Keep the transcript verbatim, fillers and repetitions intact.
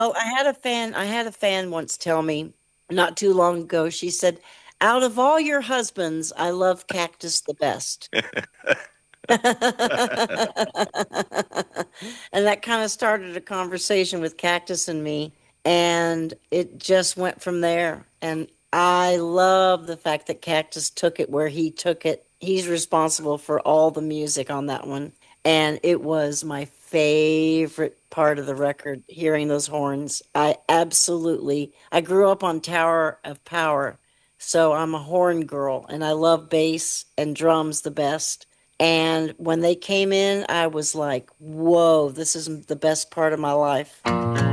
Oh, I had a fan, I had a fan once tell me not too long ago, she said, out of all your husbands, I love Cactus the best. And that kind of started a conversation with Cactus and me, and it just went from there. And I love the fact that Cactus took it where he took it. He's responsible for all the music on that one. And it was my favorite part of the record, hearing those horns. I absolutely, I grew up on Tower of Power, so I'm a horn girl, and I love bass and drums the best. And when they came in, I was like, whoa, this is the best part of my life.